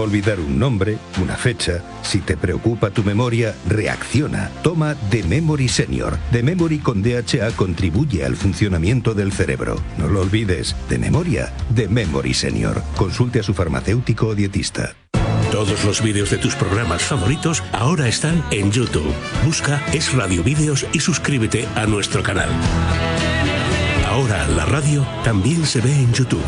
Olvidar un nombre, una fecha. Si te preocupa tu memoria, reacciona. Toma The Memory Senior. The Memory con DHA contribuye al funcionamiento del cerebro. No lo olvides. De memoria, The Memory Senior. Consulte a su farmacéutico o dietista. Todos los vídeos de tus programas favoritos ahora están en YouTube. Busca Es Radio Vídeos y suscríbete a nuestro canal. Ahora la radio también se ve en YouTube.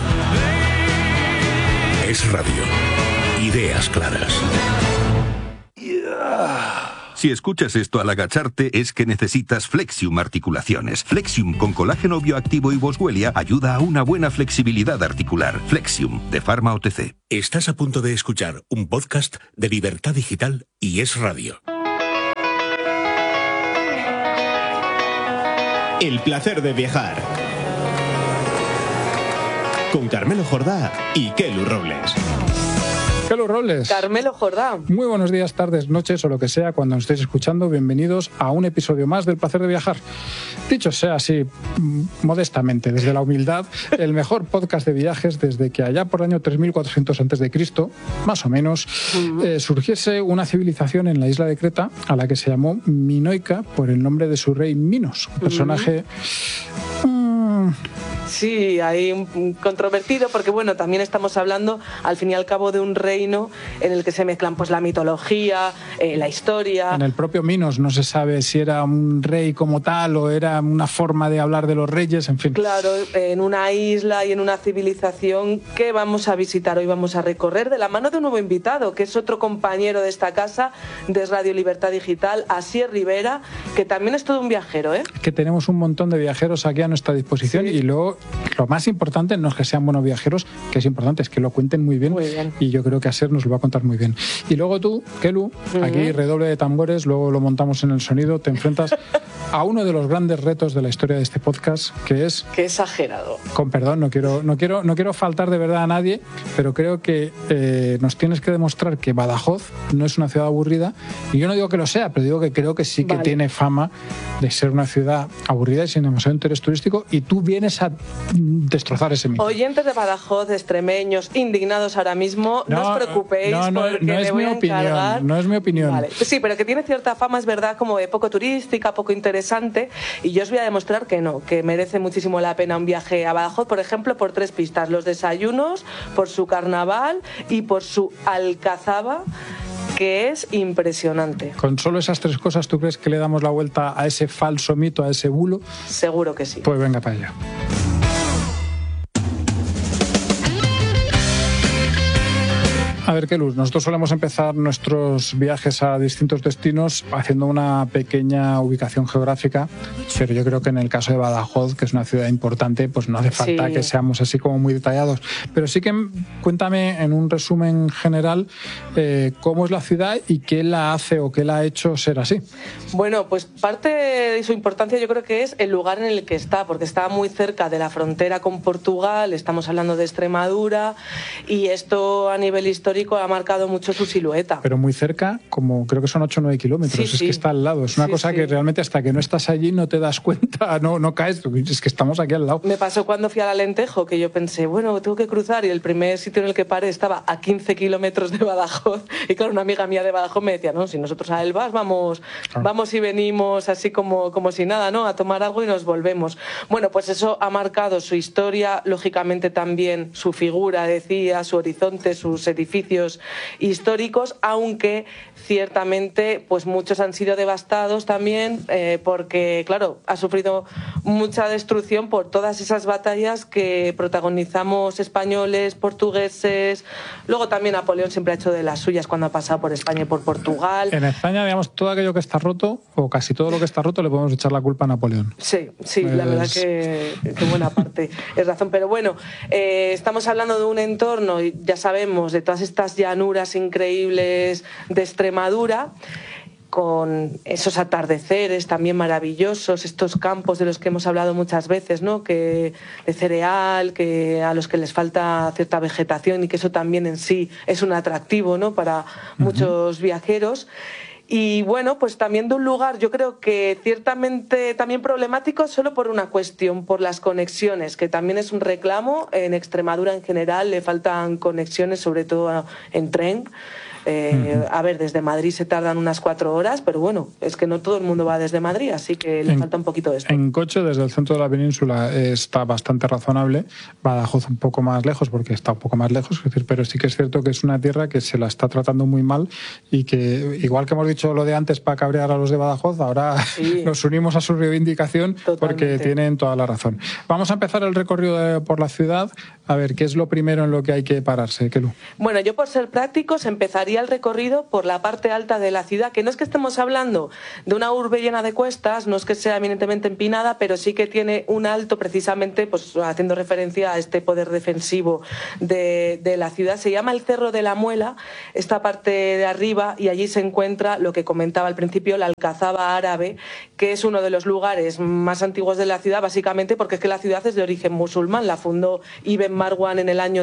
Es Radio. Ideas claras. Si escuchas esto al agacharte es que necesitas Flexium Articulaciones. Flexium con colágeno bioactivo y boswellia ayuda a una buena flexibilidad articular. Flexium, de Pharma OTC. Estás a punto de escuchar un podcast de Libertad Digital y Es Radio. El placer de viajar. Con Carmelo Jordá y Kelu Robles. Kelu Robles. Carmelo Jordá. Muy buenos días, tardes, noches o lo que sea cuando nos estéis escuchando. Bienvenidos a un episodio más del placer de viajar. Dicho sea así, modestamente, desde la humildad, el mejor podcast de viajes desde que allá por el año 3400 a.C., más o menos, surgiese una civilización en la isla de Creta a la que se llamó Minoica por el nombre de su rey Minos, un personaje... Sí, hay un controvertido porque, bueno, también estamos hablando, al fin y al cabo, de un reino en el que se mezclan pues la mitología, la historia. En el propio Minos no se sabe si era un rey como tal o era una forma de hablar de los reyes, en fin. Claro, en una isla y en una civilización que vamos a visitar hoy, vamos a recorrer de la mano de un nuevo invitado, que es otro compañero de esta casa, de Radio Libertad Digital, Asier Rivera, que también es todo un viajero, ¿eh? Que tenemos un montón de viajeros aquí a nuestra disposición, sí. Y luego lo más importante no es que sean buenos viajeros, que es importante, es que lo cuenten muy bien. Y yo creo que Asier nos lo va a contar muy bien. Y luego tú, Kelu, aquí redoble de tambores, luego lo montamos en el sonido, te enfrentas a uno de los grandes retos de la historia de este podcast, que es... Qué exagerado. Con perdón, no quiero faltar de verdad a nadie, pero creo que nos tienes que demostrar que Badajoz no es una ciudad aburrida, y yo no digo que lo sea, pero digo que creo que sí que tiene fama de ser una ciudad aburrida y sin demasiado interés turístico, y tú vienes a destrozar ese mito. Oyentes de Badajoz, extremeños, indignados ahora mismo, no os preocupéis porque me voy a encargar. No es mi opinión. Vale. Sí, pero que tiene cierta fama, es verdad, como de poco turística, poco interesante, y yo os voy a demostrar que no, que merece muchísimo la pena un viaje a Badajoz, por ejemplo, por 3 pistas: los desayunos, por su carnaval y por su alcazaba, que es impresionante. ¿Con solo esas 3 cosas tú crees que le damos la vuelta a ese falso mito, a ese bulo? Seguro que sí. Pues venga para allá. A ver, Kelu, nosotros solemos empezar nuestros viajes a distintos destinos haciendo una pequeña ubicación geográfica, pero yo creo que en el caso de Badajoz, que es una ciudad importante, pues no hace falta que seamos así como muy detallados. Pero sí que cuéntame en un resumen general cómo es la ciudad y qué la hace o qué la ha hecho ser así. Bueno, pues parte de su importancia yo creo que es el lugar en el que está, porque está muy cerca de la frontera con Portugal, estamos hablando de Extremadura, y esto a nivel histórico ha marcado mucho su silueta. Pero muy cerca, como creo que son 8 o 9 kilómetros, es que está al lado. Es una cosa que realmente hasta que no estás allí no te das cuenta, no caes, es que estamos aquí al lado. Me pasó cuando fui al Alentejo, que yo pensé, bueno, tengo que cruzar, y el primer sitio en el que paré estaba a 15 kilómetros de Badajoz, y claro, una amiga mía de Badajoz me decía, no, si nosotros a Elvas vamos y venimos así como si nada, ¿no? A tomar algo y nos volvemos. Bueno, pues eso ha marcado su historia, lógicamente también su figura, decía, su horizonte, sus edificios históricos, aunque ciertamente pues muchos han sido devastados también porque, claro, ha sufrido mucha destrucción por todas esas batallas que protagonizamos españoles, portugueses. Luego también Napoleón siempre ha hecho de las suyas cuando ha pasado por España y por Portugal. En España, digamos, todo aquello que está roto, o casi todo lo que está roto, le podemos echar la culpa a Napoleón. Sí, la verdad que buena parte es razón. Pero bueno, estamos hablando de un entorno, y ya sabemos, de todas estas llanuras increíbles de Extremadura, con esos atardeceres también maravillosos, estos campos de los que hemos hablado muchas veces, ¿no? Que de cereal, que a los que les falta cierta vegetación, y que eso también en sí es un atractivo, ¿no? Para muchos viajeros. Y bueno, pues también de un lugar, yo creo que ciertamente también problemático solo por una cuestión, por las conexiones, que también es un reclamo. En Extremadura en general le faltan conexiones, sobre todo en tren. A ver, desde Madrid se tardan unas 4 horas, pero bueno, es que no todo el mundo va desde Madrid, así que le falta un poquito de esto. En coche, desde el centro de la península está bastante razonable. Badajoz un poco más lejos, porque está un poco más lejos, es decir, pero sí que es cierto que es una tierra que se la está tratando muy mal y que, igual que hemos dicho lo de antes para cabrear a los de Badajoz, ahora sí, nos unimos a su reivindicación. Totalmente. Porque tienen toda la razón. Vamos a empezar el recorrido por la ciudad. A ver, ¿qué es lo primero en lo que hay que pararse, Kelu? Bueno, yo por ser prácticos empezaría el recorrido por la parte alta de la ciudad, que no es que estemos hablando de una urbe llena de cuestas, no es que sea eminentemente empinada, pero sí que tiene un alto precisamente, pues haciendo referencia a este poder defensivo de la ciudad. Se llama el Cerro de la Muela, esta parte de arriba, y allí se encuentra lo que comentaba al principio, la Alcazaba Árabe, que es uno de los lugares más antiguos de la ciudad, básicamente porque es que la ciudad es de origen musulmán, la fundó Ibn Marwan en el año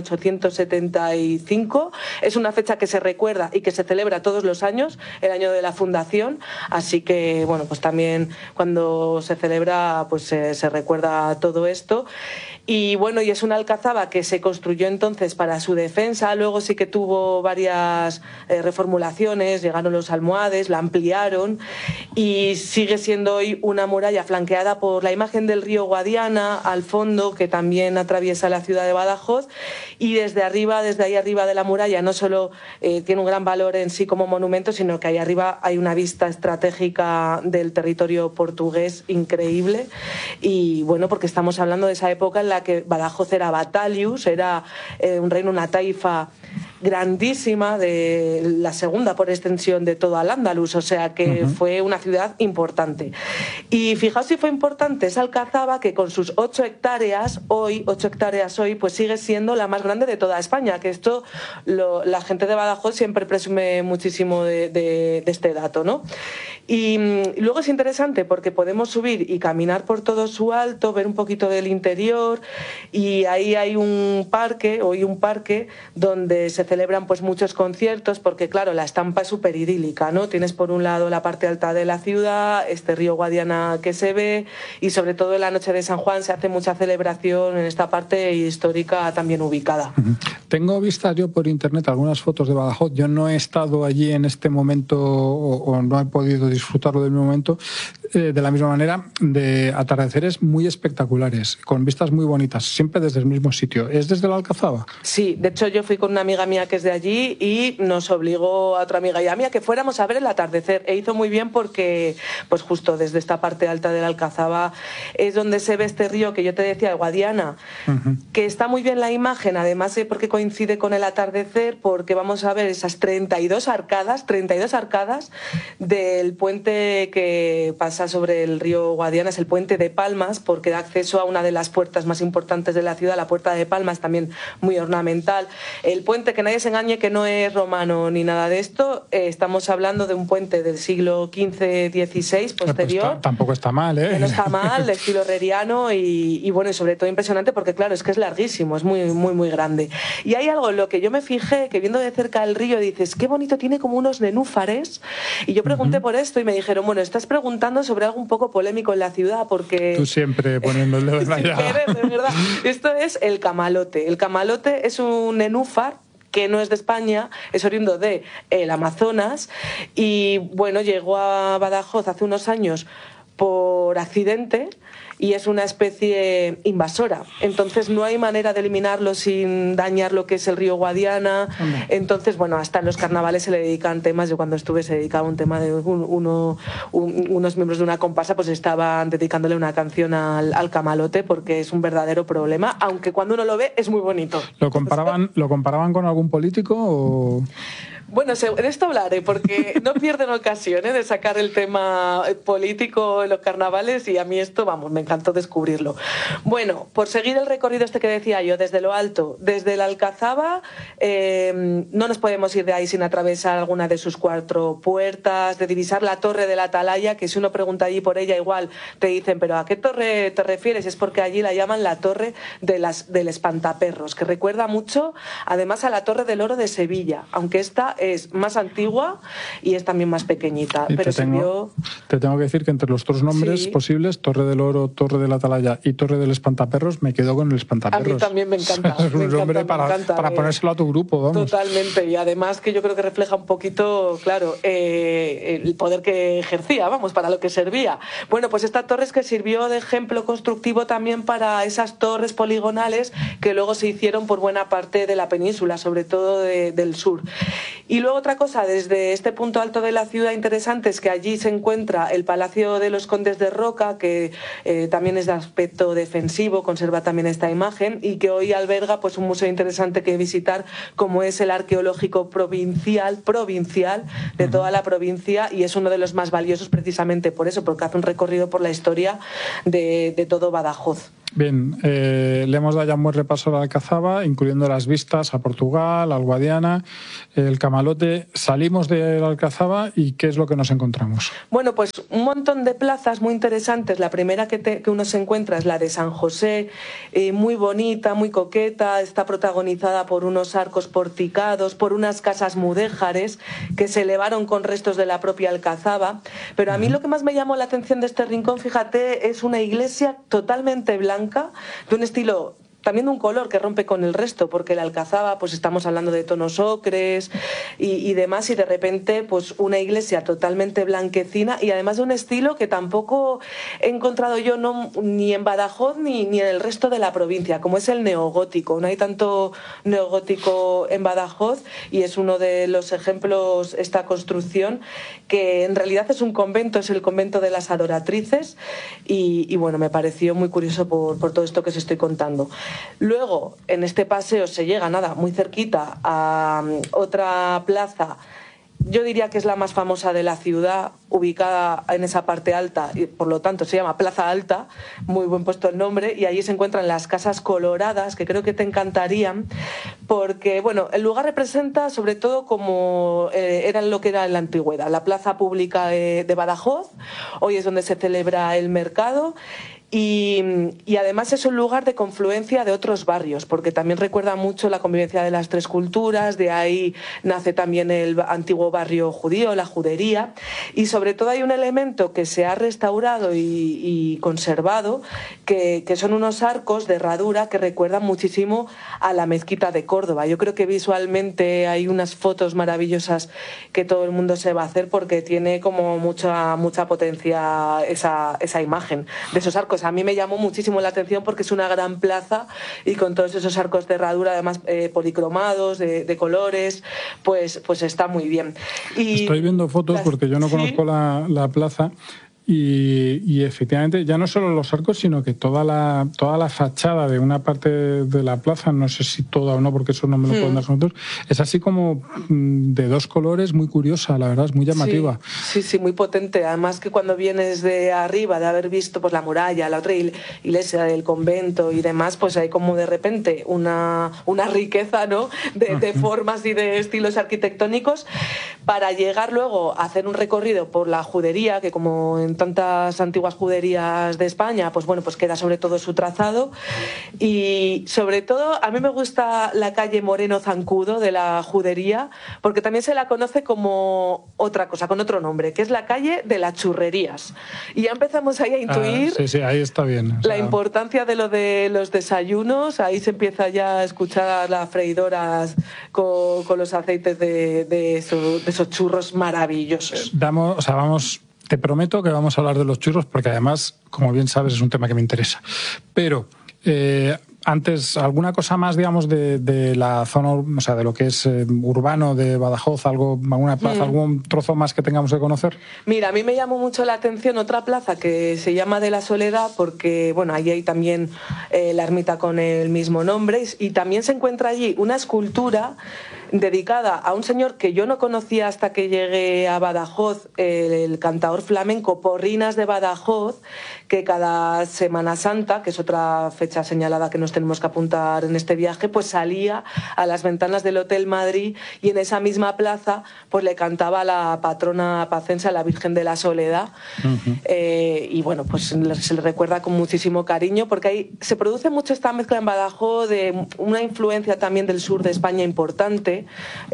875, es una fecha que se recuerda y que se celebra todos los años, el año de la fundación, así que bueno, pues también cuando se celebra pues se recuerda todo esto. Y bueno, y es una alcazaba que se construyó entonces para su defensa, luego sí que tuvo varias reformulaciones, llegaron los almohades, la ampliaron y sigue siendo hoy una muralla flanqueada por la imagen del río Guadiana al fondo, que también atraviesa la ciudad de Badajoz, y desde arriba, desde ahí arriba de la muralla, no solo tiene un gran valor en sí como monumento, sino que ahí arriba hay una vista estratégica del territorio portugués increíble. Y bueno, porque estamos hablando de esa época en la que Badajoz era Batalius, era un reino, una taifa grandísima, de la segunda por extensión de todo Al-Ándalus, o sea que fue una ciudad importante. Y fijaos si fue importante esa alcazaba, que con sus 8 hectáreas hoy, pues sigue siendo la más grande de toda España, que esto la gente de Badajoz siempre presume muchísimo de este dato, ¿no? Y luego es interesante porque podemos subir y caminar por todo su alto, ver un poquito del interior, y ahí hay un parque donde se celebran pues muchos conciertos, porque claro, la estampa es súper idílica, ¿no? Tienes por un lado la parte alta de la ciudad, este río Guadiana que se ve, y sobre todo en la noche de San Juan se hace mucha celebración en esta parte histórica también ubicada. Tengo vistas yo por internet algunas fotos de Badajoz. Yo no he estado allí en este momento o no he podido disfrutarlo del momento de la misma manera, de atardeceres muy espectaculares, con vistas muy bonitas, siempre desde el mismo sitio. ¿Es desde la Alcazaba? Sí, de hecho yo fui con una amiga mía que es de allí y nos obligó a otra amiga y a mí a que fuéramos a ver el atardecer, e hizo muy bien porque pues justo desde esta parte alta de la Alcazaba es donde se ve este río que yo te decía, el Guadiana, que está muy bien la imagen, además porque coincide con el atardecer, porque vamos a ver esas 32 arcadas del puente que pasa sobre el río Guadiana, es el puente de Palmas, porque da acceso a una de las puertas más importantes de la ciudad, la puerta de Palmas, también muy ornamental. El puente, que nadie se engañe que no es romano ni nada de esto, estamos hablando de un puente del siglo XV-XVI posterior. Pues tampoco está mal, ¿eh? Que no está mal, de estilo herreriano y bueno, y sobre todo impresionante porque claro, es que es larguísimo, es muy, muy, muy grande. Y hay algo en lo que yo me fijé, que viendo de cerca el río dices, qué bonito, tiene como unos nenúfares, y yo pregunté por esto y me dijeron, bueno, estás preguntando sobre algo un poco polémico en la ciudad porque... Tú siempre poniendo el dedo en la llaga. De verdad. Esto es el camalote. El camalote es un nenúfar que no es de España, es oriundo de el Amazonas y bueno, llegó a Badajoz hace unos años por accidente y es una especie invasora. Entonces no hay manera de eliminarlo sin dañar lo que es el río Guadiana. Entonces, bueno, hasta en los carnavales se le dedican temas. Yo cuando estuve se dedicaba un tema de unos miembros de una comparsa, pues estaban dedicándole una canción al camalote porque es un verdadero problema, aunque cuando uno lo ve es muy bonito. ¿Lo comparaban con algún político o...? Bueno, de esto hablaré porque no pierden ocasión de sacar el tema político en los carnavales y a mí esto, vamos, me encanta. encantó descubrirlo. Bueno, por seguir el recorrido este que decía yo, desde lo alto, desde la Alcazaba, no nos podemos ir de ahí sin atravesar alguna de sus 4 puertas, de divisar la torre de la Atalaya, que si uno pregunta allí por ella, igual te dicen, pero ¿a qué torre te refieres? Es porque allí la llaman la torre del Espantaperros, que recuerda mucho, además, a la Torre del Oro de Sevilla, aunque esta es más antigua y es también más pequeñita. Y pero te tengo que decir que entre los 3 nombres posibles, Torre del Oro, Torre de la Atalaya y Torre del Espantaperros, me quedo con el Espantaperros. A mí también me encanta. Es un nombre para ponérselo a tu grupo, vamos. Totalmente, y además que yo creo que refleja un poquito, claro, el poder que ejercía, vamos, para lo que servía. Bueno, pues esta torre es que sirvió de ejemplo constructivo también para esas torres poligonales que luego se hicieron por buena parte de la península, sobre todo del sur. Y luego otra cosa, desde este punto alto de la ciudad interesante, es que allí se encuentra el Palacio de los Condes de Roca, que también es de aspecto defensivo, conserva también esta imagen, y que hoy alberga pues un museo interesante que visitar, como es el Arqueológico Provincial de toda la provincia, y es uno de los más valiosos precisamente por eso, porque hace un recorrido por la historia de todo Badajoz. Bien, le hemos dado ya un buen repaso a la Alcazaba, incluyendo las vistas a Portugal, al Guadiana, el Camalote. Salimos de la Alcazaba y ¿qué es lo que nos encontramos? Bueno, pues un montón de plazas muy interesantes. La primera que uno se encuentra es la de San José, muy bonita, muy coqueta, está protagonizada por unos arcos porticados, por unas casas mudéjares que se elevaron con restos de la propia Alcazaba. Pero a mí lo que más me llamó la atención de este rincón, fíjate, es una iglesia totalmente blanca, de un estilo, también de un color que rompe con el resto, porque la Alcazaba, pues estamos hablando de tonos ocres y demás, y de repente pues una iglesia totalmente blanquecina y además de un estilo que tampoco he encontrado yo ni en Badajoz ni en el resto de la provincia, como es el neogótico. No hay tanto neogótico en Badajoz y es uno de los ejemplos, esta construcción, que en realidad es un convento, es el convento de las Adoratrices, y bueno, me pareció muy curioso por todo esto que os estoy contando. Luego, en este paseo se llega, muy cerquita, a otra plaza, yo diría que es la más famosa de la ciudad, ubicada en esa parte alta, y por lo tanto se llama Plaza Alta, muy buen puesto el nombre, y allí se encuentran las Casas Coloradas, que creo que te encantarían, porque bueno, el lugar representa sobre todo como era lo que era en la antigüedad, la plaza pública de Badajoz. Hoy es donde se celebra el mercado. Y además es un lugar de confluencia de otros barrios, porque también recuerda mucho la convivencia de las 3 culturas, de ahí nace también el antiguo barrio judío, la judería, y sobre todo hay un elemento que se ha restaurado y conservado, que son unos arcos de herradura que recuerdan muchísimo a la mezquita de Córdoba. Yo creo que visualmente hay unas fotos maravillosas que todo el mundo se va a hacer, porque tiene como mucha potencia esa imagen de esos arcos. A mí me llamó muchísimo la atención porque es una gran plaza y con todos esos arcos de herradura, además policromados, de colores, pues está muy bien. Y estoy viendo fotos porque yo no conozco la plaza. Y efectivamente, ya no solo los arcos, sino que toda la fachada de una parte de la plaza, no sé si toda o no, porque eso no me lo pueden dar nosotros, es así como de 2 colores, muy curiosa, la verdad, es muy llamativa. Sí, muy potente. Además que cuando vienes de arriba, de haber visto pues la muralla, la otra iglesia del convento y demás, pues hay como de repente una riqueza, ¿no?, de formas y de estilos arquitectónicos, para llegar luego a hacer un recorrido por la judería, que como en tantas antiguas juderías de España, pues bueno, pues queda sobre todo su trazado. Y sobre todo a mí me gusta la calle Moreno Zancudo de la judería, porque también se la conoce como otra cosa, con otro nombre, que es la calle de las churrerías. Y ya empezamos ahí a intuir sí, ahí está bien. La importancia de lo de los desayunos. Ahí se empieza ya a escuchar las freidoras con los aceites de esos churros maravillosos. Te prometo que vamos a hablar de los churros, porque además, como bien sabes, es un tema que me interesa. Pero antes, ¿alguna cosa más, digamos, de la zona, o sea, de lo que es urbano de Badajoz, alguna plaza, algún trozo más que tengamos que conocer? Mira, a mí me llamó mucho la atención otra plaza que se llama de la Soledad, porque, bueno, ahí hay también la ermita con el mismo nombre, y también se encuentra allí una escultura dedicada a un señor que yo no conocía hasta que llegué a Badajoz, el cantador flamenco Porrinas de Badajoz, que cada Semana Santa, que es otra fecha señalada que nos tenemos que apuntar en este viaje, pues salía a las ventanas del Hotel Madrid y en esa misma plaza pues le cantaba a la patrona pacense, a la Virgen de la Soledad. Y bueno, pues se le recuerda con muchísimo cariño, porque ahí se produce mucho esta mezcla en Badajoz de una influencia también del sur de España importante,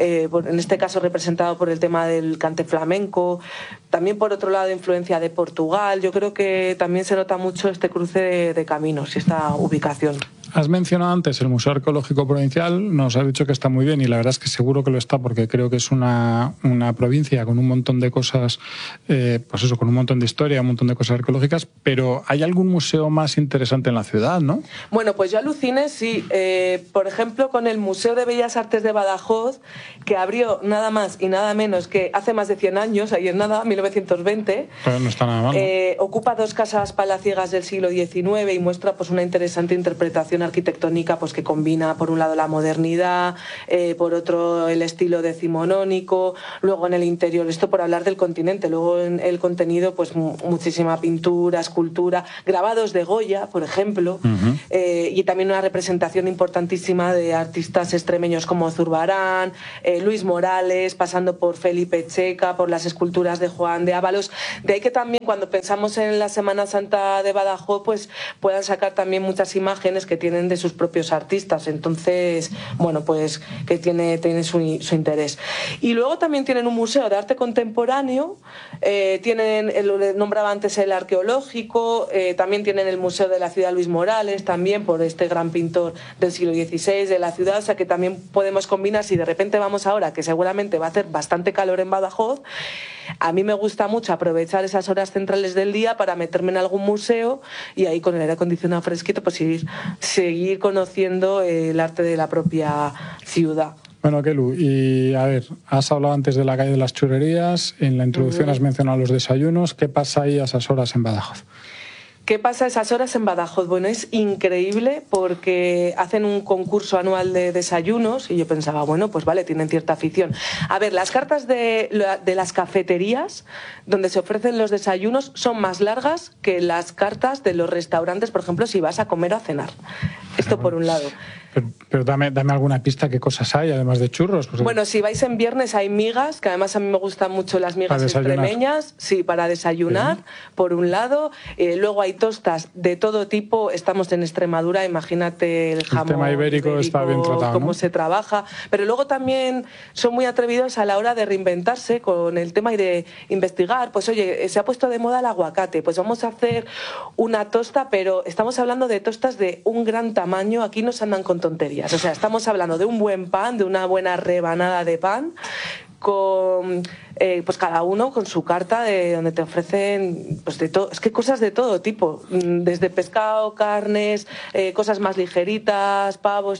en este caso representado por el tema del cante flamenco, también por otro lado influencia de Portugal. Yo creo que también se nota mucho este cruce de caminos y esta ubicación. Has mencionado antes el Museo Arqueológico Provincial, nos has dicho que está muy bien y la verdad es que seguro que lo está, porque creo que es una provincia con un montón de cosas, pues eso, con un montón de historia, un montón de cosas arqueológicas, pero ¿hay algún museo más interesante en la ciudad, no? Bueno, pues yo aluciné, sí. Por ejemplo, con el Museo de Bellas Artes de Badajoz, que abrió nada más y nada menos que hace más de 100 años, ahí en nada, 1920. Pero no está nada mal, ¿no? Ocupa 2 casas palaciegas del siglo XIX y muestra pues una interesante interpretación arquitectónica pues que combina por un lado la modernidad, por otro el estilo decimonónico, luego en el interior, esto por hablar del continente, luego en el contenido pues muchísima pintura, escultura, grabados de Goya, por ejemplo, y también una representación importantísima de artistas extremeños como Zurbarán, Luis Morales, pasando por Felipe Checa, por las esculturas de Juan de Ábalos. De ahí que también cuando pensamos en la Semana Santa de Badajoz pues puedan sacar también muchas imágenes que tienen de sus propios artistas. Entonces, bueno, pues que tiene su interés. Y luego también tienen un museo de arte contemporáneo, tienen, lo nombraba antes, el arqueológico, también tienen el Museo de la Ciudad Luis Morales, también por este gran pintor del siglo XVI de la ciudad, o sea que también podemos combinar. Si de repente vamos ahora, que seguramente va a hacer bastante calor en Badajoz, a mí me gusta mucho aprovechar esas horas centrales del día para meterme en algún museo y ahí con el aire acondicionado fresquito pues seguir conociendo el arte de la propia ciudad. Bueno, Kelu, y a ver, has hablado antes de la calle de las Churrerías, en la introducción has mencionado los desayunos. ¿Qué pasa ahí a esas horas en Badajoz? ¿Qué pasa a esas horas en Badajoz? Bueno, es increíble porque hacen un concurso anual de desayunos y yo pensaba, bueno, pues vale, tienen cierta afición. A ver, las cartas de las cafeterías donde se ofrecen los desayunos son más largas que las cartas de los restaurantes, por ejemplo, si vas a comer o a cenar. Esto por un lado. Pero dame alguna pista, ¿qué cosas hay, además de churros? Pues bueno, si vais en viernes hay migas, que además a mí me gustan mucho las migas extremeñas, sí, para desayunar, por un lado. Luego hay tostas de todo tipo, estamos en Extremadura, imagínate el jamón tema ibérico está bien tratado, cómo ¿no? se trabaja, pero luego también son muy atrevidos a la hora de reinventarse con el tema y de investigar. Pues oye, se ha puesto de moda el aguacate, pues vamos a hacer una tosta, pero estamos hablando de tostas de un gran tamaño, aquí no se andan con tonterías, o sea, estamos hablando de un buen pan, de una buena rebanada de pan, con pues cada uno con su carta de donde te ofrecen pues de todo, es que cosas de todo tipo, desde pescado, carnes, cosas más ligeritas, pavo,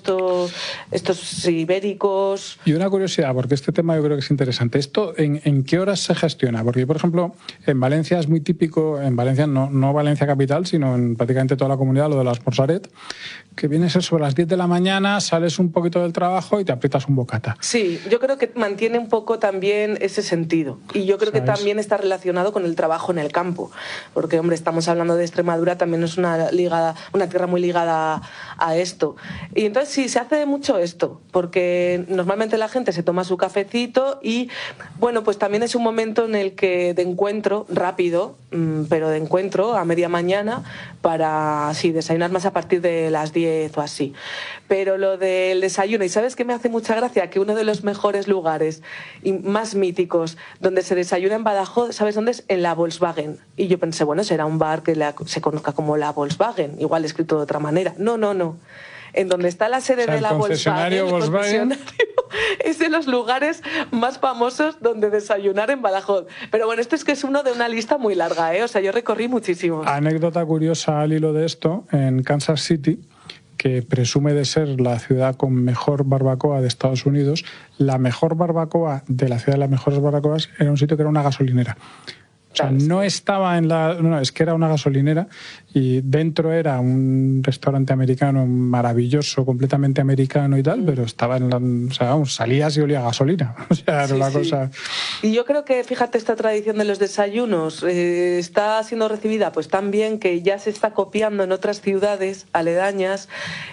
estos ibéricos. Y una curiosidad, porque este tema yo creo que es interesante. ¿Esto en qué horas se gestiona? Porque, por ejemplo, en Valencia es muy típico, en Valencia, no Valencia capital, sino en prácticamente toda la comunidad, lo de las Porsaret, que vienes sobre las 10 de la mañana, sales un poquito del trabajo y te aprietas un bocata. Sí, yo creo que mantiene un poco también ese sentido. Y yo creo que también está relacionado con el trabajo en el campo. Porque, hombre, estamos hablando de Extremadura, también es una tierra muy ligada a esto. Y entonces sí, se hace mucho esto, porque normalmente la gente se toma su cafecito y, bueno, pues también es un momento en el que de encuentro, rápido, pero de encuentro a media mañana, para desayunar más a partir de las 10 o así. Pero lo del desayuno, y ¿sabes qué me hace mucha gracia? Que uno de los mejores lugares y más míticos donde se desayuna en Badajoz, ¿sabes dónde es? En la Volkswagen. Y yo pensé, bueno, será un bar que se conozca como la Volkswagen, igual escrito de otra manera. No. En donde está la sede de la Volkswagen, el concesionario es de los lugares más famosos donde desayunar en Badajoz. Pero bueno, esto es que es uno de una lista muy larga, ¿eh? O sea, yo recorrí muchísimo. Anécdota curiosa al hilo de esto, en Kansas City, que presume de ser la ciudad con mejor barbacoa de Estados Unidos, la mejor barbacoa de la ciudad de las mejores barbacoas era un sitio que era una gasolinera. O sea, no estaba en la... No, es que era una gasolinera y dentro era un restaurante americano maravilloso, completamente americano y tal, pero estaba en la... O sea, vamos, salías y olía a gasolina. O sea, era una cosa... Y yo creo que, fíjate, esta tradición de los desayunos está siendo recibida pues tan bien que ya se está copiando en otras ciudades aledañas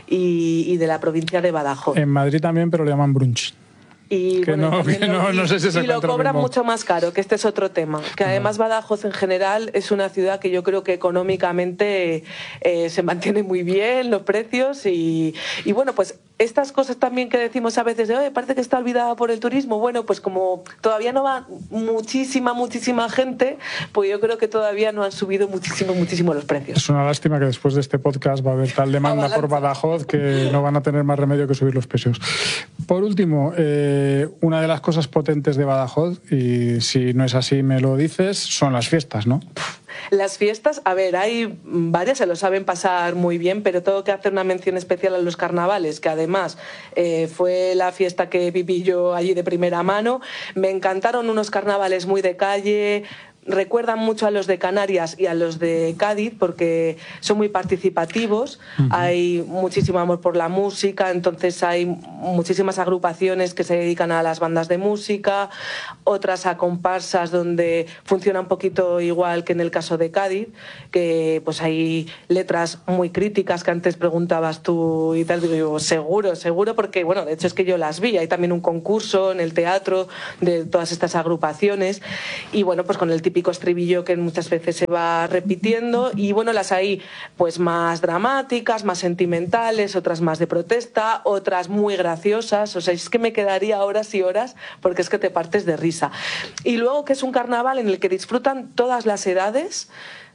y de la provincia de Badajoz. En Madrid también, pero le llaman brunch. Y, que bueno, no sé si se y lo cobran mucho más caro, que este es otro tema. Que además Badajoz en general es una ciudad que yo creo que económicamente se mantiene muy bien los precios y bueno, pues estas cosas también que decimos a veces de, parece que está olvidada por el turismo. Bueno, pues como todavía no va muchísima gente, pues yo creo que todavía no han subido muchísimo los precios. Es una lástima que después de este podcast va a haber tal demanda por Badajoz que no van a tener más remedio que subir los precios. Por último, una de las cosas potentes de Badajoz, y si no es así me lo dices, son las fiestas, ¿no? Las fiestas, a ver, hay varias, se lo saben pasar muy bien, pero tengo que hacer una mención especial a los carnavales, que además fue la fiesta que viví yo allí de primera mano. Me encantaron unos carnavales muy de calle. Recuerdan mucho a los de Canarias y a los de Cádiz porque son muy participativos, hay muchísimo amor por la música, entonces hay muchísimas agrupaciones que se dedican a las bandas de música, otras a comparsas donde funciona un poquito igual que en el caso de Cádiz, que pues hay letras muy críticas que antes preguntabas tú y tal, digo yo, seguro, porque bueno, de hecho es que yo las vi, hay también un concurso en el teatro de todas estas agrupaciones y bueno, pues con el típico estribillo que muchas veces se va repitiendo y bueno, las hay pues más dramáticas, más sentimentales, otras más de protesta, otras muy graciosas, o sea, es que me quedaría horas y horas porque es que te partes de risa. Y luego que es un carnaval en el que disfrutan todas las edades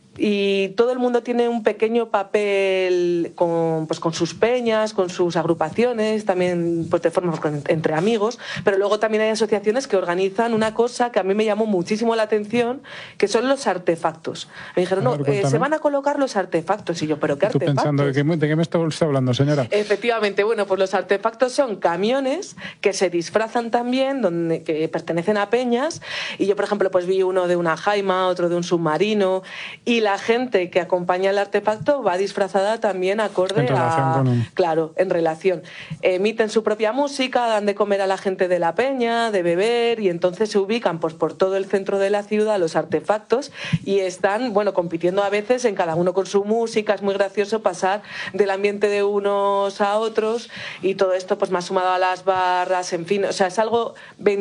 y todo el mundo tiene un pequeño papel con sus peñas, con sus agrupaciones, también pues de forma entre amigos, pero luego también hay asociaciones que organizan una cosa que a mí me llamó muchísimo la atención, que son los artefactos. Me dijeron, no, se van a colocar los artefactos, y yo, ¿pero qué artefactos? Pensando, ¿de qué me está hablando, señora? Efectivamente, bueno, pues los artefactos son camiones que se disfrazan también, que pertenecen a peñas, y yo, por ejemplo, pues vi uno de una jaima, otro de un submarino, y la gente que acompaña el artefacto va disfrazada también acorde Claro, en relación. Emiten su propia música, dan de comer a la gente de la peña, de beber, y entonces se ubican pues por todo el centro de la ciudad los artefactos y están, bueno, compitiendo a veces en cada uno con su música. Es muy gracioso pasar del ambiente de unos a otros y todo esto pues más sumado a las barras, en fin, o sea, es algo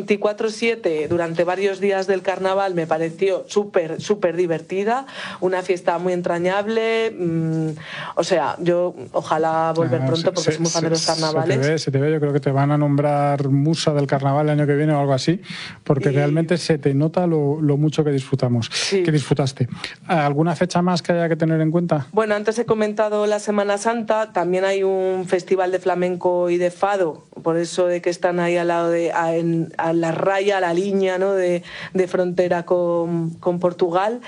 24/7 durante varios días del carnaval. Me pareció súper divertida, una fiesta muy entrañable, o sea, yo ojalá volver pronto porque soy muy fan de los carnavales. Se te ve, yo creo que te van a nombrar musa del carnaval el año que viene o algo así, porque realmente se te nota lo mucho que disfrutamos, que disfrutaste. ¿Alguna fecha más que haya que tener en cuenta? Bueno, antes he comentado la Semana Santa, también hay un festival de flamenco y de fado, por eso de que están ahí al lado a la raya, a la línea, ¿no? de frontera con Portugal.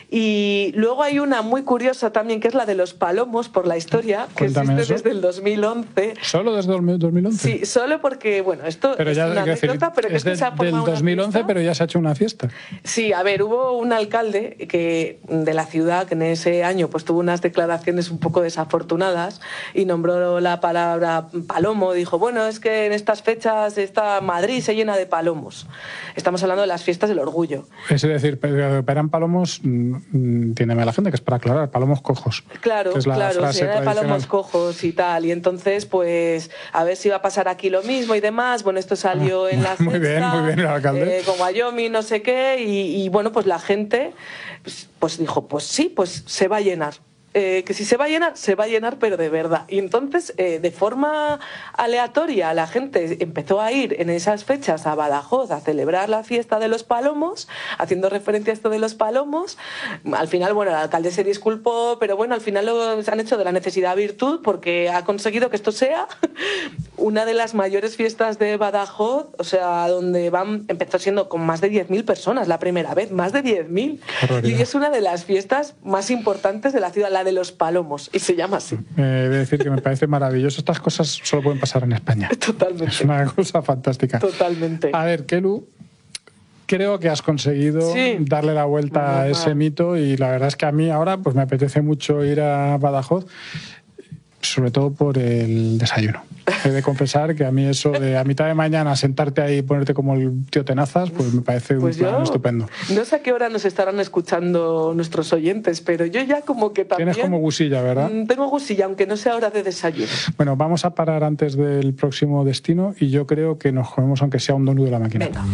Y luego hay una muy curiosa también, que es la de los palomos, por la historia, que existe desde el 2011. ¿Solo desde el 2011? Sí, solo porque, bueno, esto pero es ya, una anécdota, pero que es que se ha formado del 2011, fiesta. Pero ya se ha hecho una fiesta. Sí, a ver, hubo un alcalde de la ciudad que en ese año pues tuvo unas declaraciones un poco desafortunadas y nombró la palabra palomo. Dijo, bueno, es que en estas fechas Madrid se llena de palomos. Estamos hablando de las fiestas del orgullo. Es decir, pero eran palomos, entiéndeme la gente, que es para aclarar, palomos cojos. Claro, que es la frase se llena de palomos cojos y tal. Y entonces, pues, a ver si va a pasar aquí lo mismo y demás. Bueno, esto salió en la muy bien, el alcalde. Con Wyoming, no sé qué. Y bueno, pues la gente pues dijo, pues sí, pues se va a llenar. Que si se va a llenar, pero de verdad. Y entonces, de forma aleatoria, la gente empezó a ir en esas fechas a Badajoz a celebrar la fiesta de los palomos, haciendo referencia a esto de los palomos. Al final, bueno, el alcalde se disculpó, pero bueno, al final se han hecho de la necesidad virtud porque ha conseguido que esto sea una de las mayores fiestas de Badajoz, o sea, donde empezó siendo con más de 10.000 personas la primera vez, más de 10.000. Y es una de las fiestas más importantes de la ciudad, la de los palomos, y se llama así. He de decir que me parece maravilloso. Estas cosas solo pueden pasar en España. Totalmente. Es una cosa fantástica. Totalmente. A ver, Kelu, creo que has conseguido darle la vuelta a ese mito, y la verdad es que a mí ahora pues me apetece mucho ir a Badajoz, sobre todo por el desayuno. He de confesar que a mí eso de a mitad de mañana sentarte ahí y ponerte como el tío Tenazas, pues me parece un plan estupendo. No sé a qué hora nos estarán escuchando nuestros oyentes, pero yo ya como que también... Tienes como gusilla, ¿verdad? Tengo gusilla, aunque no sea hora de desayuno. Bueno, vamos a parar antes del próximo destino y yo creo que nos comemos aunque sea un donut de la máquina. Venga.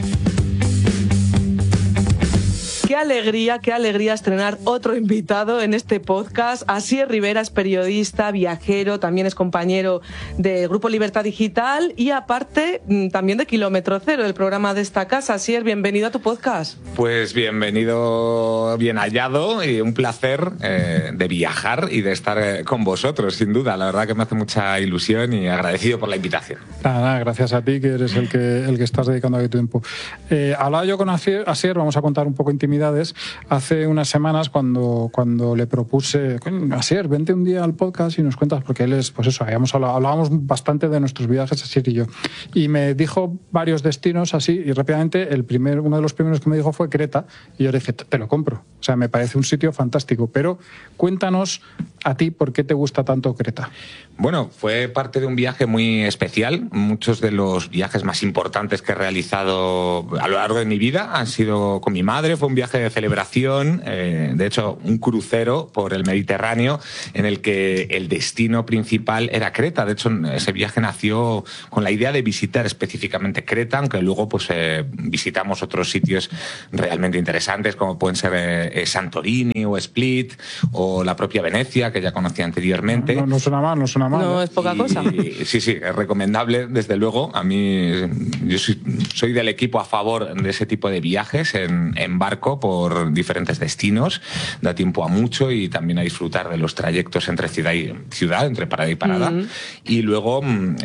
Qué alegría estrenar otro invitado en este podcast. Asier Rivera es periodista, viajero, también es compañero del Grupo Libertad Digital y aparte también de Kilómetro Cero, el programa de esta casa. Asier, bienvenido a tu podcast. Pues bienvenido, bien hallado y un placer de viajar y de estar con vosotros, sin duda. La verdad que me hace mucha ilusión y agradecido por la invitación. Nada, gracias a ti, que eres el que estás dedicando aquí tiempo. Hablaba yo con Asier, vamos a contar un poco intimidades. Hace unas semanas cuando le propuse, Asier, vente un día al podcast y nos cuentas, porque él es, pues eso, hablábamos bastante de nuestros viajes, Asier y yo, y me dijo varios destinos así, y rápidamente uno de los primeros que me dijo fue Creta, y yo le dije, te lo compro, o sea, me parece un sitio fantástico, pero cuéntanos a ti por qué te gusta tanto Creta. Bueno, fue parte de un viaje muy especial. Muchos de los viajes más importantes que he realizado a lo largo de mi vida han sido con mi madre. Fue un viaje de celebración, de hecho un crucero por el Mediterráneo en el que el destino principal era Creta. De hecho, ese viaje nació con la idea de visitar específicamente Creta, aunque luego pues visitamos otros sitios realmente interesantes como pueden ser Santorini o Split o la propia Venecia, que ya conocía anteriormente. No suena mal, no suena mal. No es poca cosa. Sí, es recomendable, desde luego. A mí, yo soy del equipo a favor de ese tipo de viajes en barco por diferentes destinos. Da tiempo a mucho y también a disfrutar de los trayectos entre ciudad y ciudad, entre parada y parada. Y luego,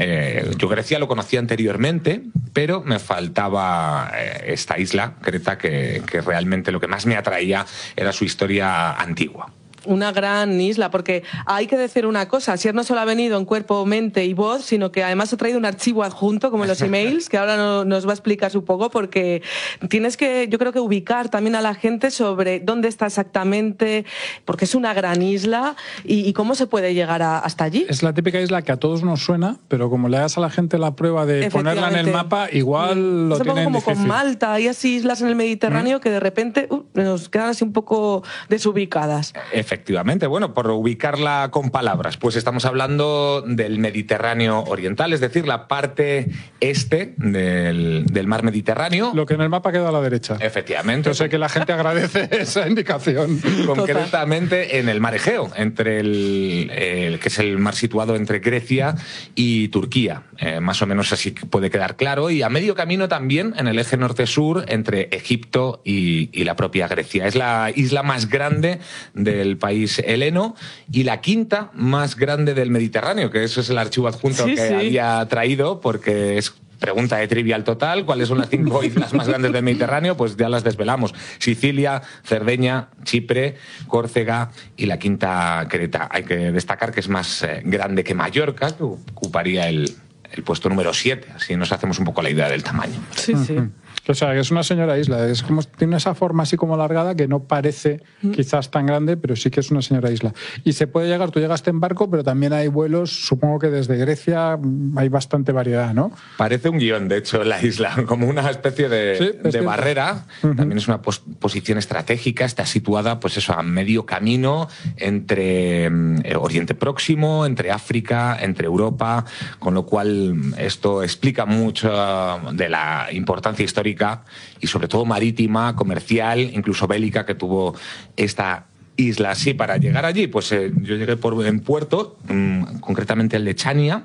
yo Grecia lo conocía anteriormente, pero me faltaba esta isla, Creta, que realmente lo que más me atraía era su historia antigua. Una gran isla, porque hay que decir una cosa, Asier no solo ha venido en cuerpo, mente y voz, sino que además ha traído un archivo adjunto, como los emails, que ahora nos va a explicar un poco, porque tienes que, yo creo que ubicar también a la gente sobre dónde está exactamente, porque es una gran isla, y cómo se puede llegar hasta allí. Es la típica isla que a todos nos suena, pero como le das a la gente la prueba de ponerla en el mapa, igual lo tienen como difícil. Con Malta, hay así islas en el Mediterráneo que de repente nos quedan así un poco desubicadas. Efectivamente, bueno, por ubicarla con palabras, pues estamos hablando del Mediterráneo oriental, es decir, la parte este del mar Mediterráneo. Lo que en el mapa queda a la derecha. Efectivamente. Yo sé que la gente agradece esa indicación. Concretamente en el mar Egeo, entre que es el mar situado entre Grecia y Turquía. Más o menos así puede quedar claro. Y a medio camino también en el eje norte-sur entre Egipto y la propia Grecia. Es la isla más grande del país heleno y la quinta más grande del Mediterráneo, que eso es el archivo adjunto había traído, porque es pregunta de Trivial Total. ¿Cuáles son las 5 islas más grandes del Mediterráneo? Pues ya las desvelamos. Sicilia, Cerdeña, Chipre, Córcega y la quinta, Creta. Hay que destacar que es más grande que Mallorca, que ocuparía el puesto número 7. Así nos hacemos un poco la idea del tamaño. Sí. O sea, que es una señora isla. Es como, tiene esa forma así como alargada que no parece quizás tan grande, pero sí que es una señora isla. Y se puede llegar, tú llegaste en barco, pero también hay vuelos, supongo que desde Grecia hay bastante variedad, ¿no? Parece un guión, de hecho, la isla, como una especie de barrera. También es una posición estratégica, está situada, pues eso, a medio camino entre Oriente Próximo, entre África, entre Europa, con lo cual esto explica mucho de la importancia histórica y sobre todo marítima, comercial, incluso bélica que tuvo esta isla. Sí, para llegar allí, pues yo llegué en puerto, concretamente el de Chania,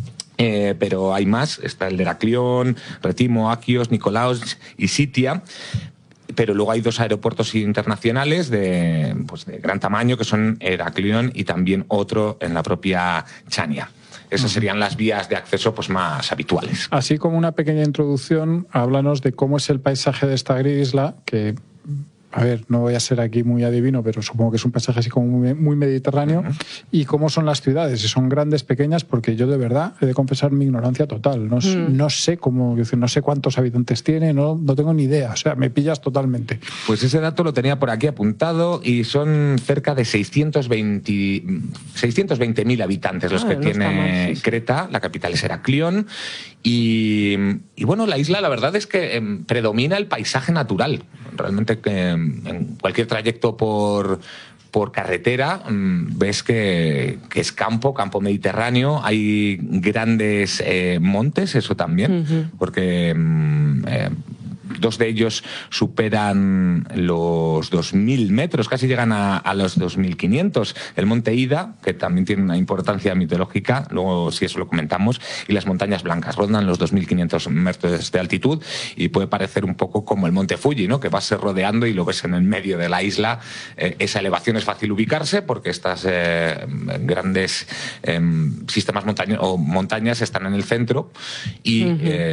pero hay más, está el de Heraclión, Retimo, Aquios, Nicolaos y Sitia. Pero luego hay 2 aeropuertos internacionales de gran tamaño, que son Heraclión y también otro en la propia Chania. Esas serían las vías de acceso pues más habituales. Así como una pequeña introducción, háblanos de cómo es el paisaje de esta isla, que a ver, no voy a ser aquí muy adivino, pero supongo que es un paisaje así como muy mediterráneo. ¿Y cómo son las ciudades? Si son grandes, pequeñas, porque yo de verdad he de confesar mi ignorancia total. No sé cómo, no sé cuántos habitantes tiene, no tengo ni idea. O sea, me pillas totalmente. Pues ese dato lo tenía por aquí apuntado y son cerca de 620.000 habitantes los que tiene Creta. La capital es Heraclión. Y bueno, la isla la verdad es que predomina el paisaje natural. Realmente en cualquier trayecto por carretera ves que es campo mediterráneo. Hay grandes montes, eso también, porque dos de ellos superan los 2.000 metros, casi llegan a los 2.500. El monte Ida, que también tiene una importancia mitológica, luego si eso lo comentamos, y las montañas blancas rondan los 2.500 metros de altitud y puede parecer un poco como el monte Fuji, ¿no? Que vas rodeando y lo ves en el medio de la isla. Esa elevación es fácil ubicarse porque estas grandes sistemas montañas están en el centro y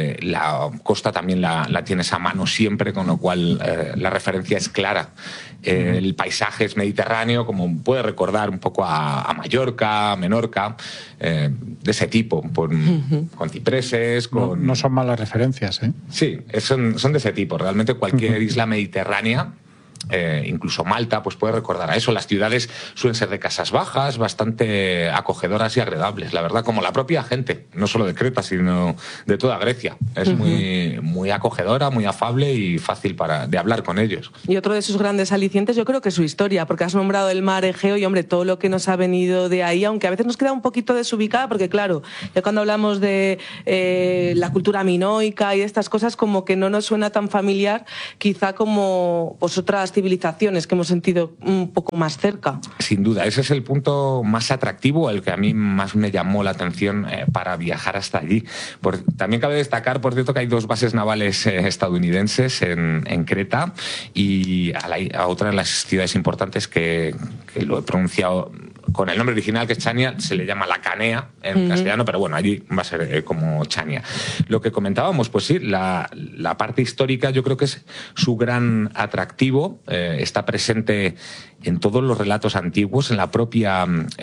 la costa también la tienes a mano siempre, con lo cual la referencia es clara. El paisaje es mediterráneo, como puede recordar un poco a Mallorca, Menorca, de ese tipo, con cipreses. No son malas referencias, ¿eh? Sí, son de ese tipo. Realmente cualquier isla mediterránea, incluso Malta, pues puede recordar a eso. Las ciudades suelen ser de casas bajas, bastante acogedoras y agradables, la verdad, como la propia gente, no solo de Creta, sino de toda Grecia. Es muy acogedora, muy afable y fácil de hablar con ellos. Y otro de sus grandes alicientes, yo creo que es su historia, porque has nombrado el mar Egeo y, hombre, todo lo que nos ha venido de ahí, aunque a veces nos queda un poquito desubicada, porque claro, ya cuando hablamos de la cultura minoica y estas cosas, como que no nos suena tan familiar, quizá como pues otras civilizaciones que hemos sentido un poco más cerca. Sin duda, ese es el punto más atractivo, el que a mí más me llamó la atención para viajar hasta allí. También cabe destacar, por cierto, que hay 2 bases navales estadounidenses en Creta y a otra de las ciudades importantes que lo he pronunciado con el nombre original, que es Chania, se le llama La Canea en castellano, pero bueno, allí va a ser como Chania. Lo que comentábamos, pues sí, la parte histórica yo creo que es su gran atractivo, está presente en todos los relatos antiguos, en la propia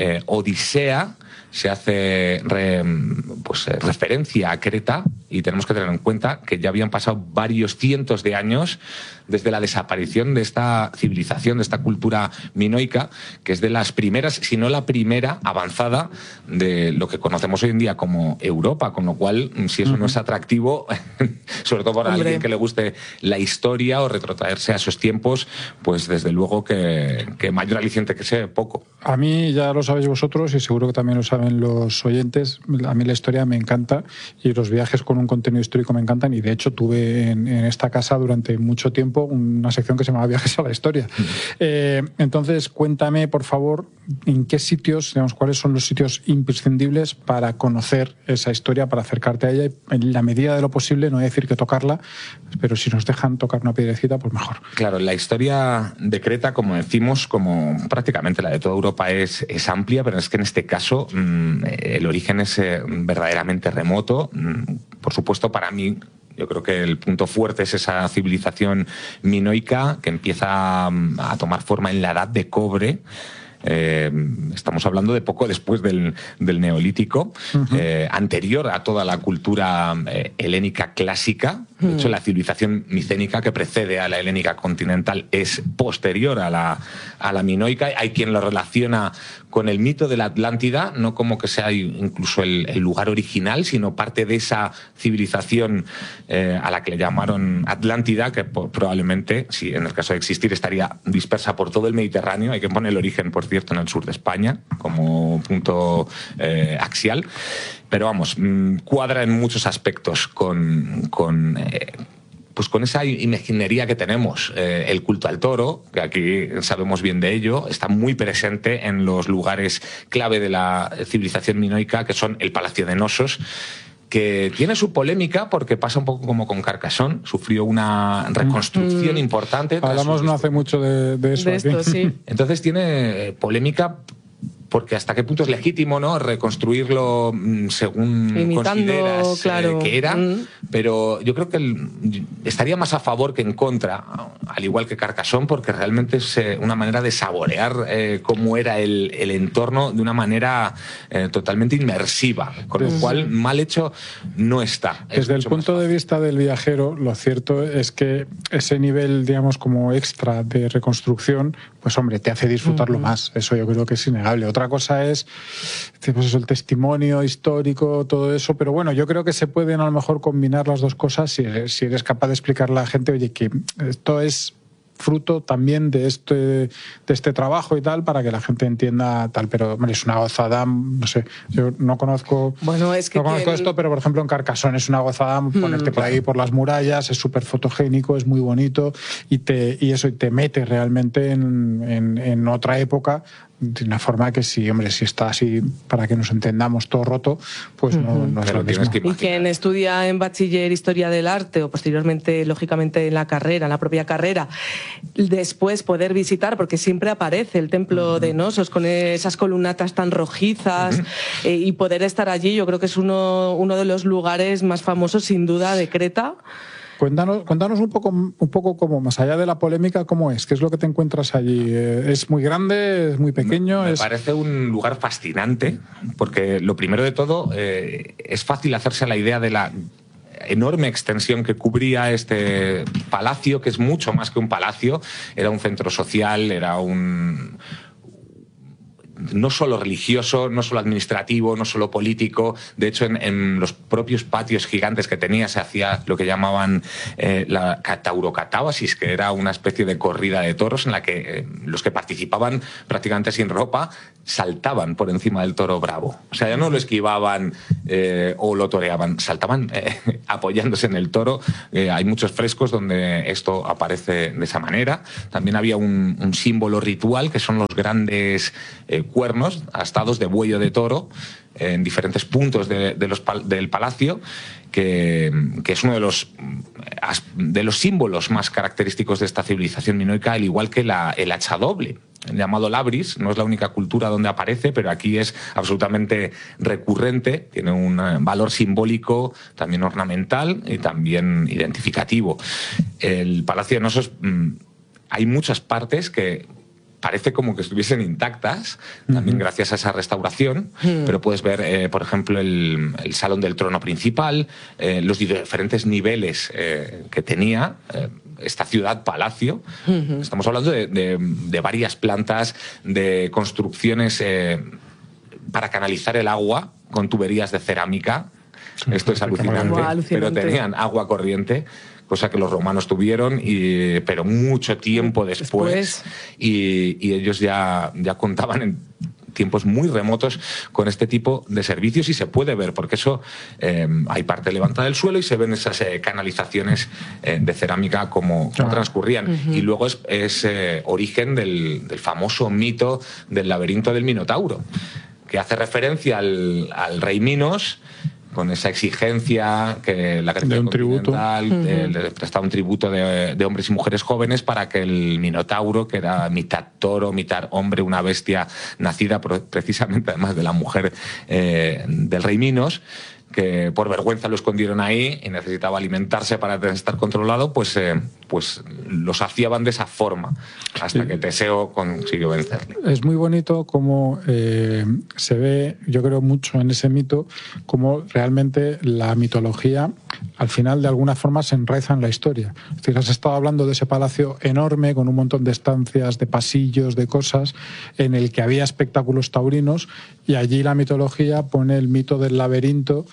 Odisea se hace referencia a Creta, y tenemos que tener en cuenta que ya habían pasado varios cientos de años desde la desaparición de esta civilización, de esta cultura minoica, que es de las primeras, si no la primera avanzada de lo que conocemos hoy en día como Europa, con lo cual, si eso no es atractivo, sobre todo para alguien que le guste la historia o retrotraerse a esos tiempos, pues desde luego que mayor aliciente que sea, poco. A mí, ya lo sabéis vosotros y seguro que también lo saben los oyentes, a mí la historia me encanta y los viajes con un contenido histórico me encantan, y de hecho tuve en esta casa durante mucho tiempo una sección que se llamaba Viajes a la Historia. Entonces, cuéntame, por favor, en qué sitios, digamos, cuáles son los sitios imprescindibles para conocer esa historia, para acercarte a ella, y en la medida de lo posible, no voy a decir que tocarla, pero si nos dejan tocar una piedrecita, pues mejor. Claro, la historia de Creta, como decimos, como prácticamente la de toda Europa, es amplia, pero es que en este caso el origen es verdaderamente remoto. Por supuesto, para mí, yo creo que el punto fuerte es esa civilización minoica que empieza a tomar forma en la Edad de Cobre. Estamos hablando de poco después del Neolítico, anterior a toda la cultura helénica clásica. De hecho, la civilización micénica que precede a la helénica continental es posterior a la minoica. Hay quien lo relaciona con el mito de la Atlántida, no como que sea incluso el lugar original, sino parte de esa civilización a la que le llamaron Atlántida, que probablemente, si en el caso de existir, estaría dispersa por todo el Mediterráneo. Hay que poner el origen, por cierto, en el sur de España, como punto axial. Pero vamos, cuadra en muchos aspectos con esa imaginería que tenemos. El culto al toro, que aquí sabemos bien de ello, está muy presente en los lugares clave de la civilización minoica, que son el Palacio de Nosos, que tiene su polémica porque pasa un poco como con Carcassonne, sufrió una reconstrucción importante. Hablamos no hace mucho de eso. De esto, sí. Entonces tiene polémica porque hasta qué punto es legítimo, ¿no?, reconstruirlo según consideras que era, pero yo creo que estaría más a favor que en contra, al igual que Carcassonne, porque realmente es una manera de saborear cómo era el entorno de una manera totalmente inmersiva, con lo cual mal hecho no está. Desde el punto de vista del viajero, lo cierto es que ese nivel, digamos, como extra de reconstrucción, pues hombre, te hace disfrutarlo más. Eso yo creo que es innegable. Otra cosa es pues eso, el testimonio histórico, todo eso, pero bueno, yo creo que se pueden a lo mejor combinar las dos cosas si eres capaz de explicarle a la gente, oye, que esto es fruto también de este trabajo y tal, para que la gente entienda tal, pero hombre, es una gozada, no sé, yo no conozco, esto, pero por ejemplo en Carcassonne es una gozada ponerte por ahí por las murallas, es súper fotogénico, es muy bonito y te mete realmente en otra época, de una forma que si está así, para que nos entendamos, todo roto, pues no es lo mismo. Y quien estudia en bachiller Historia del Arte o posteriormente, lógicamente, en la propia carrera, después poder visitar, porque siempre aparece el templo de Knossos con esas columnatas tan rojizas y poder estar allí, yo creo que es uno de los lugares más famosos, sin duda, de Creta. Cuéntanos un poco cómo, más allá de la polémica, cómo es, qué es lo que te encuentras allí. ¿Es muy grande, es muy pequeño? Me parece un lugar fascinante, porque lo primero de todo es fácil hacerse a la idea de la enorme extensión que cubría este palacio, que es mucho más que un palacio, era un centro social, era no solo religioso, no solo administrativo, no solo político. De hecho, en los propios patios gigantes que tenía se hacía lo que llamaban la cataurocatábasis, que era una especie de corrida de toros en la que los que participaban prácticamente sin ropa saltaban por encima del toro bravo. O sea, ya no lo esquivaban o lo toreaban, saltaban apoyándose en el toro. Hay muchos frescos donde esto aparece de esa manera. También había un símbolo ritual, que son los grandes cuernos astados de buey de toro en diferentes puntos del palacio, que es uno de los símbolos más característicos de esta civilización minoica, al igual que el hacha doble, llamado labris. No es la única cultura donde aparece, pero aquí es absolutamente recurrente, tiene un valor simbólico, también ornamental y también identificativo. El Palacio de Knossos, hay muchas partes que parece como que estuviesen intactas, también gracias a esa restauración, pero puedes ver, por ejemplo, el Salón del Trono principal, los diferentes niveles que tenía esta ciudad-palacio. Estamos hablando de varias plantas, de construcciones para canalizar el agua con tuberías de cerámica. Esto es alucinante, pero tenían agua corriente, cosa que los romanos tuvieron, pero mucho tiempo después. Y ellos ya contaban en tiempos muy remotos con este tipo de servicios, y se puede ver, porque eso hay parte levantada del suelo y se ven esas canalizaciones de cerámica como transcurrían. Y luego es origen del famoso mito del laberinto del Minotauro, que hace referencia al rey Minos, con esa exigencia que la Grecia continental le prestaba un tributo de hombres y mujeres jóvenes para que el Minotauro, que era mitad toro, mitad hombre, una bestia nacida precisamente además de la mujer del rey Minos, que por vergüenza lo escondieron ahí y necesitaba alimentarse para estar controlado, pues lo saciaban de esa forma, hasta que Teseo consiguió vencerle. Es muy bonito cómo se ve, yo creo mucho en ese mito, cómo realmente la mitología al final de alguna forma se enraiza en la historia. Es decir, has estado hablando de ese palacio enorme con un montón de estancias, de pasillos, de cosas, en el que había espectáculos taurinos, y allí la mitología pone el mito del laberinto.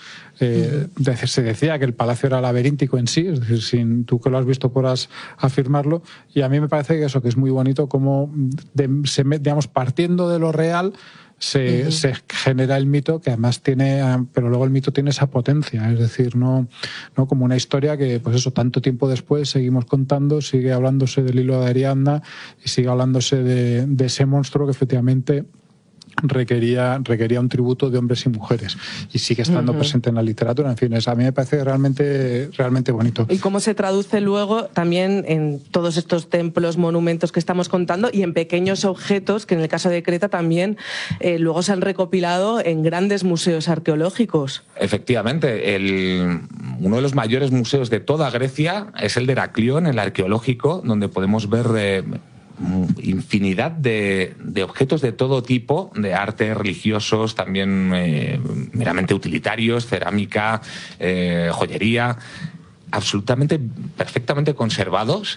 Se decía que el palacio era laberíntico en sí, es decir, tú que lo has visto podrás afirmarlo, y a mí me parece que eso, que es muy bonito como digamos, partiendo de lo real se genera el mito, que además pero luego el mito tiene esa potencia, es decir, no como una historia que, pues eso, tanto tiempo después seguimos contando, sigue hablándose del hilo de Ariadna y sigue hablándose de ese monstruo que efectivamente requería un tributo de hombres y mujeres, y sigue estando presente en la literatura. En fin, a mí me parece realmente bonito. Y cómo se traduce luego también en todos estos templos, monumentos que estamos contando, y en pequeños objetos que en el caso de Creta también luego se han recopilado en grandes museos arqueológicos. Efectivamente, uno de los mayores museos de toda Grecia es el de Heraclión, el arqueológico, donde podemos ver infinidad de objetos de todo tipo, de arte, religiosos, también meramente utilitarios, cerámica, joyería, absolutamente, perfectamente conservados.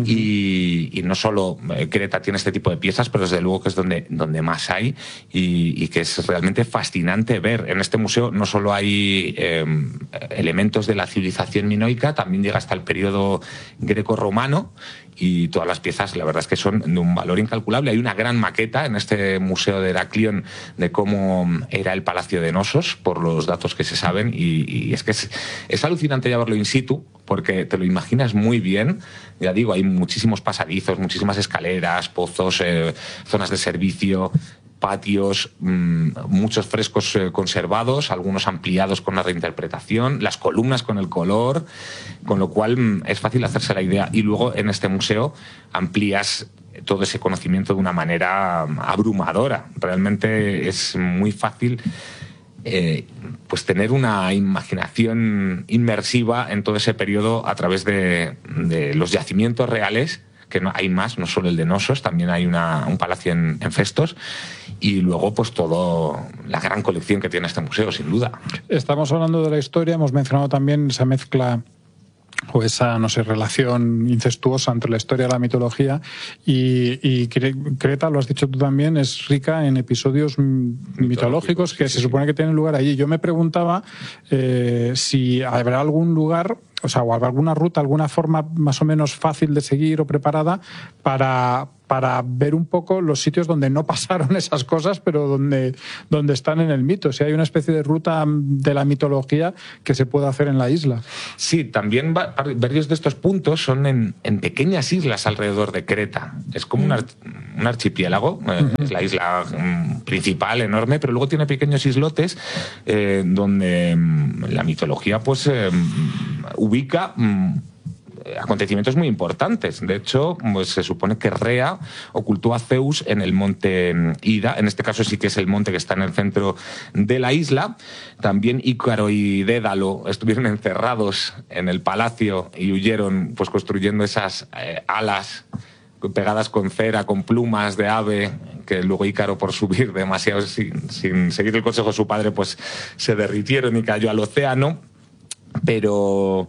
Y no solo Creta tiene este tipo de piezas, pero desde luego que es donde más hay, y que es realmente fascinante ver. En este museo no solo hay elementos de la civilización minoica, también llega hasta el periodo greco-romano, y todas las piezas, la verdad es que son de un valor incalculable. Hay una gran maqueta en este museo de Heraclión de cómo era el Palacio de Nosos, por los datos que se saben, y es que es alucinante ya verlo in situ, porque te lo imaginas muy bien. Ya digo, hay muchísimos pasadizos, muchísimas escaleras, pozos, zonas de servicio, patios, muchos frescos conservados, algunos ampliados con la reinterpretación, las columnas con el color, con lo cual es fácil hacerse la idea. Y luego en este museo amplías todo ese conocimiento de una manera abrumadora. Realmente es muy fácil pues tener una imaginación inmersiva en todo ese periodo a través de los yacimientos reales, que no hay más, no solo el de Nosos, también hay un palacio en Festos, y luego pues todo la gran colección que tiene este museo, sin duda. Estamos hablando de la historia, hemos mencionado también esa mezcla o esa, no sé, relación incestuosa entre la historia y la mitología, y Creta, lo has dicho tú también, es rica en episodios mitológicos que se supone que tienen lugar allí. Yo me preguntaba si habrá algún lugar, o sea, o alguna ruta, alguna forma más o menos fácil de seguir o preparada para ver un poco los sitios donde no pasaron esas cosas, pero donde están en el mito. Si hay una especie de ruta de la mitología que se puede hacer en la isla. Sí, también varios de estos puntos son en pequeñas islas alrededor de Creta. Es como un archipiélago, es la isla principal, enorme, pero luego tiene pequeños islotes donde la mitología pues ubica acontecimientos muy importantes. De hecho, pues se supone que Rea ocultó a Zeus en el monte Ida. En este caso sí que es el monte que está en el centro de la isla. También Ícaro y Dédalo estuvieron encerrados en el palacio y huyeron, pues construyendo esas alas pegadas con cera, con plumas de ave, que luego Ícaro, por subir demasiado sin seguir el consejo de su padre, pues se derritieron y cayó al océano. Pero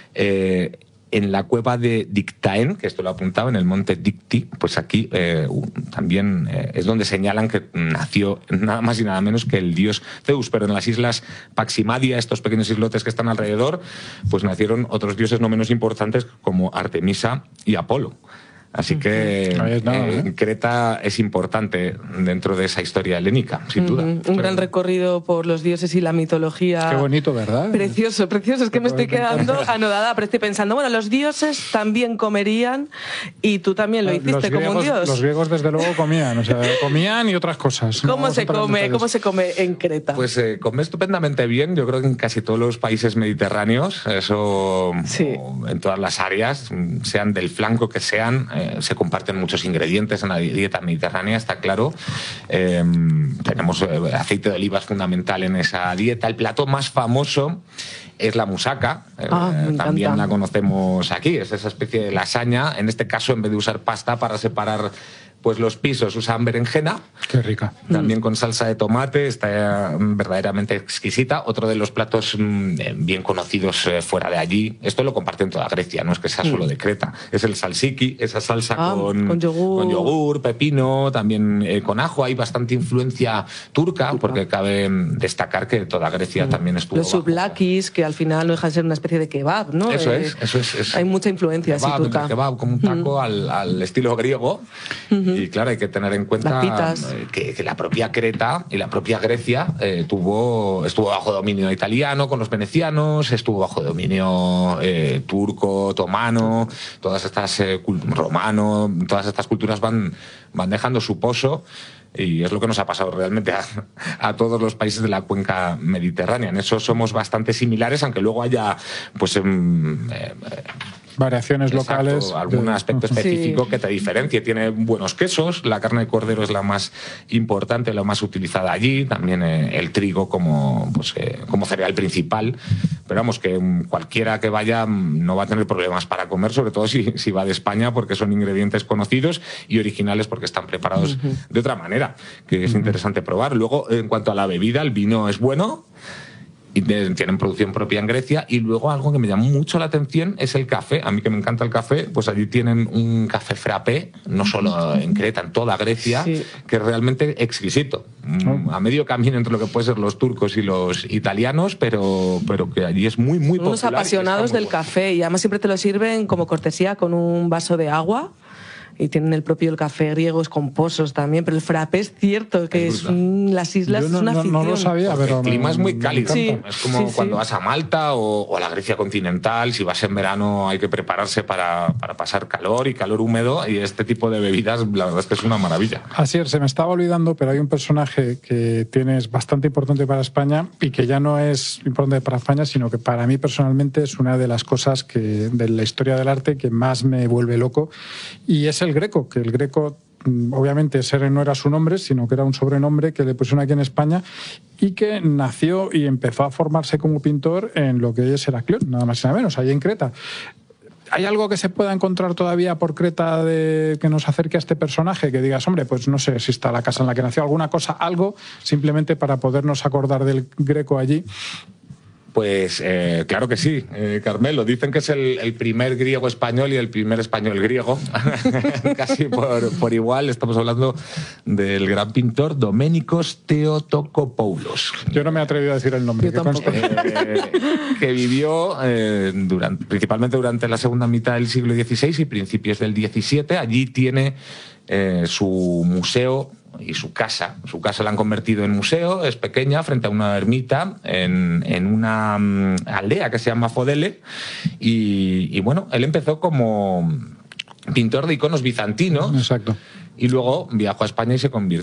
en la cueva de Dictaen, que esto lo apuntaba, en el monte Dicti, pues aquí también es donde señalan que nació nada más y nada menos que el dios Zeus, pero en las islas Paximadia, estos pequeños islotes que están alrededor, pues nacieron otros dioses no menos importantes como Artemisa y Apolo. Así que Creta es importante dentro de esa historia helénica, sin duda. Un gran recorrido por los dioses y la mitología. Qué bonito, ¿verdad? Precioso, precioso. Es que me estoy quedando anodada, pero estoy pensando, bueno, los dioses también comerían y tú también lo hiciste como un dios. Los griegos, desde luego, comían. O sea, comían y otras cosas. ¿Cómo se come en Creta? Pues come estupendamente bien. Yo creo que en casi todos los países mediterráneos, eso sí, en todas las áreas, sean del flanco que sean, se comparten muchos ingredientes en la dieta mediterránea, está claro. Tenemos aceite de oliva, es fundamental en esa dieta. El plato más famoso es la musaca, también la conocemos aquí, es esa especie de lasaña. En este caso, en vez de usar pasta para separar pues los pisos, usan berenjena. Qué rica. También con salsa de tomate, está verdaderamente exquisita. Otro de los platos bien conocidos fuera de allí, esto lo comparten toda Grecia, no es que sea solo de Creta, es el salsiki, esa salsa con yogur, pepino, también con ajo. Hay bastante influencia turca, porque cabe destacar que toda Grecia también estuvo los souvlakis, que al final no dejan de ser una especie de kebab, ¿no? Eso es. Hay mucha influencia kebab, turca. El kebab como un taco al estilo griego. Y claro, hay que tener en cuenta que la propia Creta y la propia Grecia estuvo bajo dominio italiano con los venecianos, estuvo bajo dominio turco, otomano, todas estas romano, todas estas culturas van dejando su pozo Y es lo que nos ha pasado realmente a todos los países de la cuenca mediterránea. En eso somos bastante similares, aunque luego haya pues variaciones locales, algún aspecto específico que te diferencie. Tiene buenos quesos, la carne de cordero es la más importante, la más utilizada allí, también el trigo como cereal principal, pero vamos, que cualquiera que vaya no va a tener problemas para comer, sobre todo si va de España, porque son ingredientes conocidos y originales porque están preparados de otra manera, que es interesante probar. Luego, en cuanto a la bebida, el vino es bueno, y tienen producción propia en Grecia. Y luego algo que me llamó mucho la atención es el café. A mí, que me encanta el café, pues allí tienen un café frappé, no solo en Creta, en toda Grecia, que es realmente exquisito. A medio camino entre lo que pueden ser los turcos y los italianos, pero que allí es muy, muy popular. Unos apasionados del café, y además siempre te lo sirven como cortesía con un vaso de agua. Y tienen el café griego, es con pozos también, pero el frappé es cierto que las islas es una afición. No lo sabía, pero el clima es muy cálido. Sí, es como cuando vas a Malta o a la Grecia continental. Si vas en verano hay que prepararse para pasar calor y calor húmedo, y este tipo de bebidas la verdad es que es una maravilla. Así es, se me estaba olvidando, pero hay un personaje que es bastante importante para España, y que ya no es importante para España, sino que para mí personalmente es una de las cosas de la historia del arte que más me vuelve loco, y es el Greco, que el Greco, obviamente ese no era su nombre, sino que era un sobrenombre que le pusieron aquí en España, y que nació y empezó a formarse como pintor en lo que es Heraclión, nada más y nada menos, allí en Creta. ¿Hay algo que se pueda encontrar todavía por Creta que nos acerque a este personaje? Que digas, hombre, pues no sé si está la casa en la que nació, alguna cosa, algo, simplemente para podernos acordar del Greco allí. Pues claro que sí, Carmelo. Dicen que es el primer griego español y el primer español griego, casi por igual. Estamos hablando del gran pintor Doménicos Theotokopoulos. Yo no me he atrevido a decir el nombre. Que vivió principalmente durante la segunda mitad del siglo XVI y principios del XVII. Allí tiene su museo y su casa. Su casa la han convertido en museo, es pequeña, frente a una ermita, en una aldea que se llama Fodele. Y bueno, él empezó como pintor de iconos bizantinos. Exacto. Y luego viajó a España y se convirtió